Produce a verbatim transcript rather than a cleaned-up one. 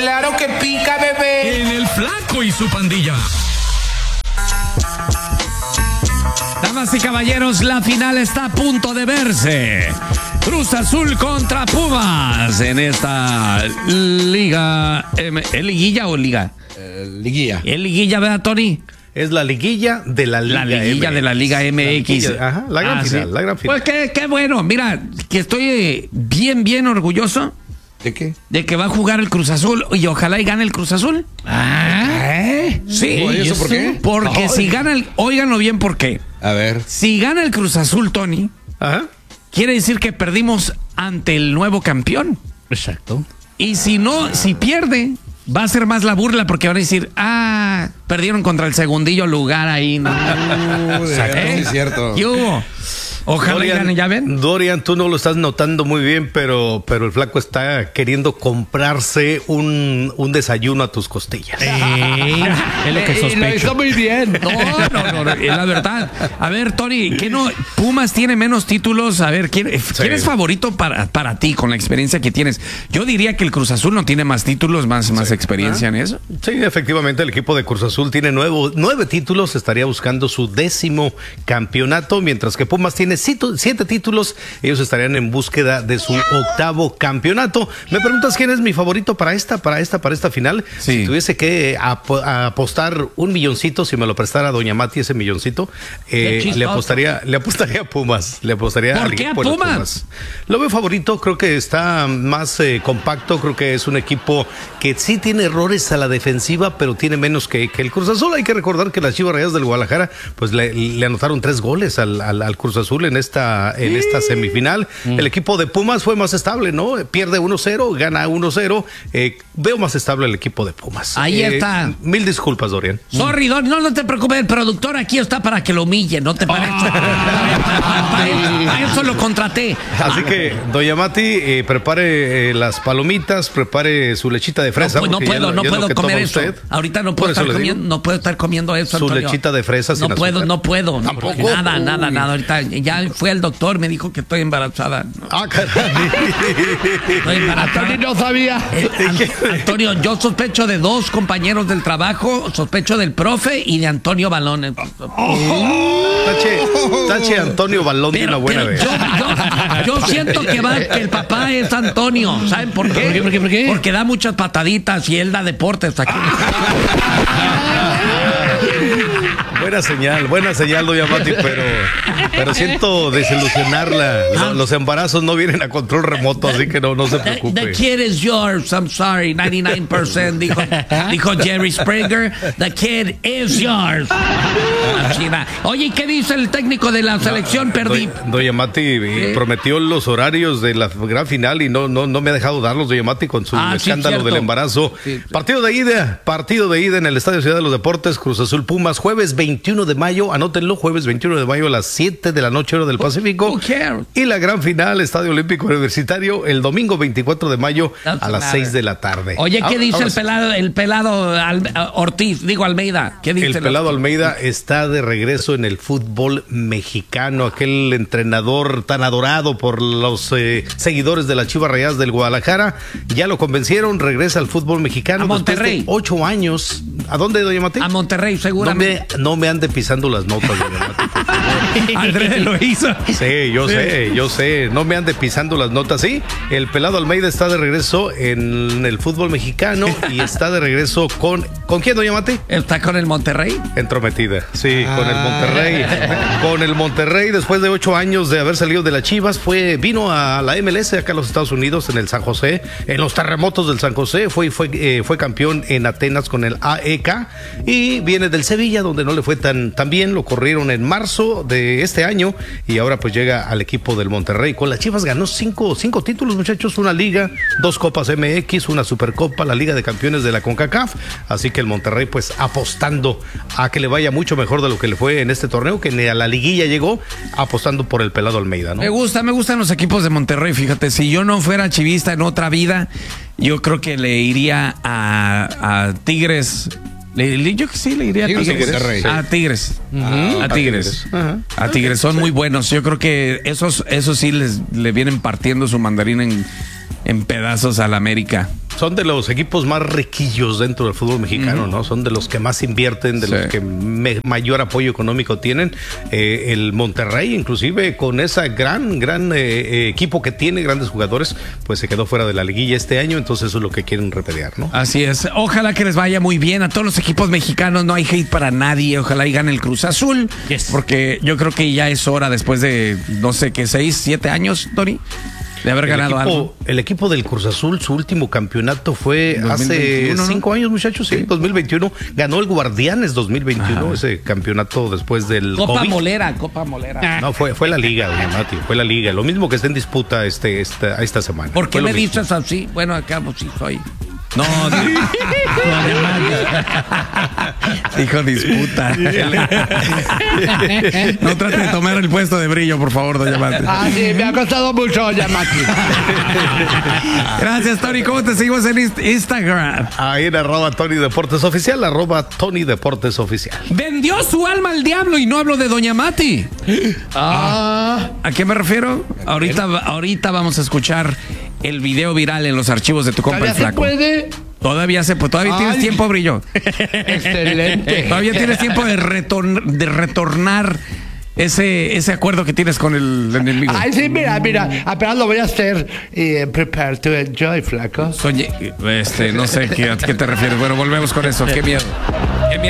Claro que pica, bebé. En el Flaco y su pandilla. Damas y caballeros, la final está a punto de verse. Cruz Azul contra Pumas en esta liga. ¿Es liguilla o liga? Eh, liguilla. ¿Es liguilla, verdad, Tony? Es la liguilla de la Liga La liguilla M X. de la Liga M X. La liguilla, ajá, la gran Ah, final, sí. la gran final. Pues qué, qué bueno, mira, que estoy eh, bien, bien orgulloso ¿De qué? de que va a jugar el Cruz Azul y ojalá y gane el Cruz Azul. Ah, sí. ¿Y eso por qué? Porque Ay. si gana el, óiganlo bien, ¿por qué? A ver. Si gana el Cruz Azul, Tony, Ajá. quiere decir que perdimos ante el nuevo campeón. Exacto. Y si no, si pierde, va a ser más la burla porque van a decir, ah, perdieron contra el segundillo lugar ahí. ¿No? Exacto, ¿Eh? sí, es cierto. ¿Qué hubo? Ojalá y gane, ¿ya ven? Dorian, tú no lo estás notando muy bien, pero, pero el flaco está queriendo comprarse un, un desayuno a tus costillas. Eh, es lo que sospecho. Está muy bien. No, no, no, no, es la verdad. A ver, Tony, ¿qué no? Pumas tiene menos títulos. A ver, ¿quién, ¿quién es favorito para, para ti con la experiencia que tienes? Yo diría que el Cruz Azul no tiene más títulos, más, más experiencia en eso. Sí, efectivamente, el equipo de Cruz Azul tiene nuevo, nueve títulos, estaría buscando su décimo campeonato, mientras que Pumas tiene siete, siete títulos, ellos estarían en búsqueda de su octavo campeonato. Me preguntas quién es mi favorito para esta, para esta, para esta final. Sí. Si tuviese que ap apostar un milloncito, si me lo prestara Doña Mati ese milloncito, eh, le apostaría, le apostaría a Pumas, le apostaría ¿Por al qué a equipo de Pumas? Pumas. Lo veo favorito, creo que está más eh, compacto, creo que es un equipo que sí tiene errores a la defensiva, pero tiene menos que, que el Cruz Azul. Hay que recordar que las Chivas Rayadas del Guadalajara pues le, le anotaron tres goles al, al, al Cruz Azul en esta, en esta semifinal. Mm. El equipo de Pumas fue más estable, ¿no? Pierde uno cero, gana uno cero. Eh, veo más estable el equipo de Pumas. Ahí eh, está. Mil disculpas, Dorian. Sorry, Don, no, no te preocupes, el productor aquí está para que lo humille, no te parece. Para eso, para eso lo contraté. Así que, Doña Mati, eh, prepare eh, las palomitas, prepare su lechita de fresa. No, no puedo, lo, no puedo comer eso. Usted. Ahorita no puedo, estar comiendo, no puedo estar comiendo eso, Su Antonio. lechita de fresa sin No puedo, azúcar. no puedo. ¿Tampoco? Nada, Uy. nada, nada. Ahorita ya fui al doctor, me dijo que estoy embarazada. Ah, caray. Estoy embarazada. Antonio no sabía. Eh, An- Antonio, yo sospecho de dos compañeros del trabajo, sospecho del profe y de Antonio Balón. Tache, tache Antonio Balón de una buena vez. Yo, yo, yo siento que, va, que el papá es Antonio. ¿Saben por qué? ¿Por qué, por qué, por qué? Porque da muchas pataditas y él da deportes aquí. Buena señal, buena señal, Doña Mati, pero, pero siento desilusionarla. Los, los embarazos no vienen a control remoto, así que no, no se The, preocupe. the kid is yours. I'm sorry. ninety-nine percent dijo, dijo Jerry Springer. The kid is yours. China. Oye, ¿qué dice el técnico de la selección? Perdí. Doña, Doña Mati eh, ¿Sí? prometió los horarios de la gran final y no, no, no me ha dejado darlos, Doña Mati, con su Ah, sí, escándalo cierto. del embarazo. Sí, sí. Partido de ida, partido de ida en el Estadio Ciudad de los Deportes, Cruz Azul Pumas, jueves veintiuno de mayo, anótenlo, jueves veintiuno de mayo a las siete de la noche, hora del Pacífico. Who cares? Y la gran final, Estadio Olímpico Universitario, el domingo veinticuatro de mayo Doesn't a las matter. seis de la tarde. Oye, ¿qué Ahora- dice ahora el sí. pelado, el pelado Al- Ortiz? Digo Almeida. ¿Qué dice? El pelado Almeida está de regreso en el fútbol mexicano, aquel entrenador tan adorado por los eh, seguidores de las Chivas Rayadas del Guadalajara. Ya lo convencieron, regresa al fútbol mexicano. A Monterrey. Después de ocho años. ¿A dónde, Doña Mati? A Monterrey, No seguramente. me, no me ande pisando las notas, Doña Mati, por favor. Andrés lo hizo. Sí, yo Sí. sé, yo sé. No me ande pisando las notas. Sí, el pelado Almeida está de regreso en el fútbol mexicano y está de regreso con... ¿Con quién, Doña Mati? ¿Está con el Monterrey? Entrometida, sí, con el Ah. Monterrey. Con el Monterrey, después de ocho años de haber salido de las Chivas, fue, vino a la M L S acá en los Estados Unidos, en el San José, en los terremotos del San José, fue, fue, eh, fue campeón en Atenas con el A E K y viene del Sevilla, donde no le fue tan, tan bien, lo corrieron en marzo de este año y ahora pues llega al equipo del Monterrey. Con las Chivas ganó cinco, cinco títulos, muchachos, una liga, dos copas M X, una supercopa, la Liga de Campeones de la CONCACAF, así que el Monterrey pues apostando a que le vaya mucho mejor de lo que le fue en este torneo, que ni a la liguilla llegó, apostando por el pelado Almeida, ¿no? Me gusta, me gustan los equipos de Monterrey, fíjate, si yo no fuera chivista en otra vida, yo creo que le iría a, a Tigres. Le, le- yo que sí le iría a Tigres, Tigres. Monterrey. A Tigres. Ujú. A Tigres. Ajá. A Tigres. Son muy buenos. Yo creo que esos, esos sí les le vienen partiendo su mandarín en, en pedazos al América. son de los equipos más riquillos dentro del fútbol mexicano, uh-huh. ¿no? Son de los que más invierten, de sí. los que me, mayor apoyo económico tienen. Eh, el Monterrey, inclusive, con esa gran, gran eh, equipo que tiene, grandes jugadores, pues se quedó fuera de la liguilla este año, entonces eso es lo que quieren repelear, ¿no? Así es. Ojalá que les vaya muy bien a todos los equipos mexicanos, no hay hate para nadie, ojalá y gane el Cruz Azul, yes. porque yo creo que ya es hora después de, no sé qué, seis, siete años, Tony, de haber el ganado equipo, algo. El equipo del Cruz Azul, su último campeonato fue dos mil veintiuno, hace cinco ¿no? años, muchachos, sí, sí, dos mil veintiuno. Ganó el Guardianes dos mil veintiuno, ajá. ese campeonato después del Copa COVID. Molera, Copa Molera. No, fue, fue la liga, doña Mati, fue la liga. Lo mismo que está en disputa este, esta, esta semana. ¿Por qué fue me dices así? Bueno, acá pues sí soy... No, dijo disputa. No trate de tomar el puesto de Brillo, por favor, doña Mati. Ah, sí, me ha costado mucho, doña Mati. Gracias, Tony. ¿Cómo te seguimos en Instagram? Ahí en arroba Tony Deportes Oficial, arroba Tony Deportes Oficial. Vendió su alma al diablo y no hablo de doña Mati. Ah. ¿A qué me refiero? Ahorita, ahorita vamos a escuchar el video viral en los archivos de tu compa el Flaco. ¿Todavía se puede? Todavía se puede, todavía Ay, tienes tiempo, Brillo. Excelente. Todavía tienes tiempo de, retorn, de retornar ese, ese acuerdo que tienes con el enemigo. Ay, sí, mira, mira, apenas lo voy a hacer. Eh, prepare to enjoy, Flaco. Oye, este, no sé qué, a qué te refieres. Bueno, volvemos con eso. Qué miedo.